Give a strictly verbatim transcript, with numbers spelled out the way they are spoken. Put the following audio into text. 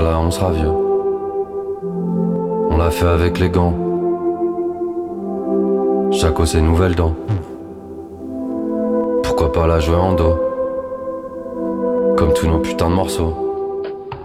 Là, on sera vieux. On l'a fait avec les gants. Chaque ses nouvelles dents. Pourquoi pas la jouer en dos, comme tous nos putains de morceaux.